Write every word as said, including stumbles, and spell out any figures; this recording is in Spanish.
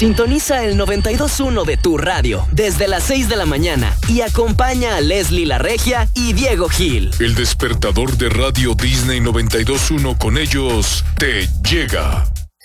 Sintoniza el noventa y dos punto uno de tu radio desde las seis de la mañana y acompaña a Leslie La Regia y Diego Gil. El despertador de Radio Disney noventa y dos punto uno con ellos te llega.